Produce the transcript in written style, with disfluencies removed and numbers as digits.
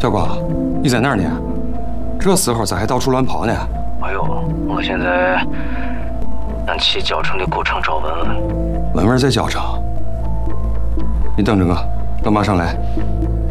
小光，你在哪儿呢？这时候咋还到处乱跑呢？ 哎呦，我现在俺去交城的古城找文文。 文文在交城，你等着我，我马上来。